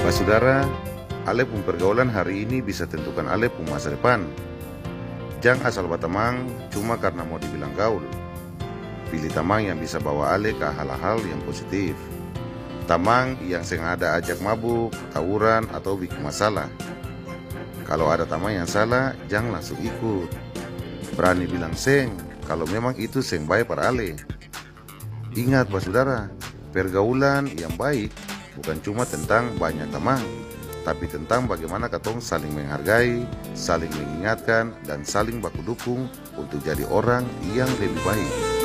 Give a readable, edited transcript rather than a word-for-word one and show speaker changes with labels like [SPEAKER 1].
[SPEAKER 1] Saudara, ale pun pergaulan hari ini bisa tentukan ale pun masa depan. Jangan asal berteman cuma karena mau dibilang gaul. Pilih teman yang bisa bawa ale ke hal-hal yang positif. Teman yang sengaja ajak mabuk, tawuran, atau bikin masalah. Kalau ada teman yang salah, jangan langsung ikut. Berani bilang seng, kalau memang itu seng baik para ale. Ingat saudara, pergaulan yang baik bukan cuma tentang banyak teman, tapi tentang bagaimana katong saling menghargai, saling mengingatkan, dan saling baku dukung untuk jadi orang yang lebih baik.